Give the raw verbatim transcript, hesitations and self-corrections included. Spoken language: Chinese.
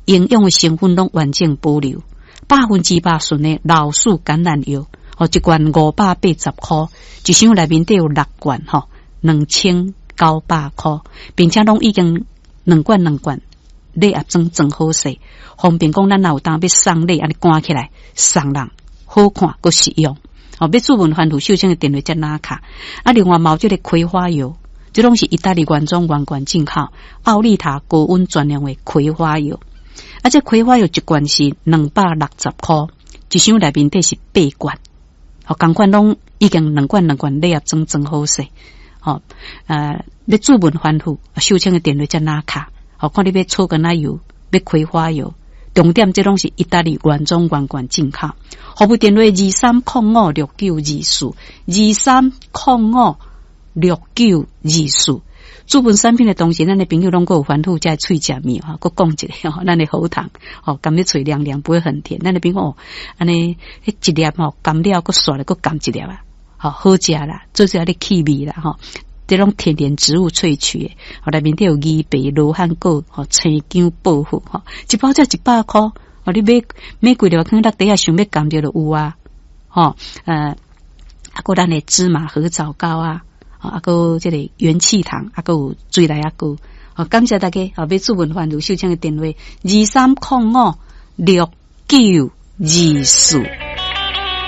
营养的成分拢完整保留，百分之百纯的老鼠橄榄油，哦，一罐五百八十块，一箱内面都有六罐，吼，两千九百块，并且拢已经两罐两罐，礼盒装装好势，方便讲咱有当要送礼，安尼关起来送人好看佮实用。哦，要注文番薯秀清的电话接拿卡，啊，另外毛这个葵花油，这拢是意大利原装原罐进口，奥利塔高温专用的葵花油，啊，这葵花油一罐是两百六十块，一箱内面底是八罐，哦，同款拢已经两罐两罐礼盒装装好势，哦，呃，要注文番薯秀清的电话接拿卡，哦，看你要草根奶油，要葵花油。重点这拢是意大利原装原罐进口，服务电话二三零五六九二四二三零五六九二四。主本产品的同时，咱的朋友拢有番薯在喙食面哈，佮讲一个吼，咱的喉糖吼，甘咧嘴凉凉不会很甜。咱的朋友安尼一粒吼，甘了佮刷了佮甘一粒啊，好好食啦，做些咧气味啦吼。这种天然植物萃取的，哦，内面都有鱼白、罗汉果、哦青姜、薄荷，哈，一包才一百块，哦，你买买贵了，可能底下想要甘就有啊，哦，呃，啊个咱的芝麻合枣糕啊，啊个这个元气糖，啊个有水来啊个，哦，感谢大家，哦，要注文番薯秀清的电话二三零五六九二四。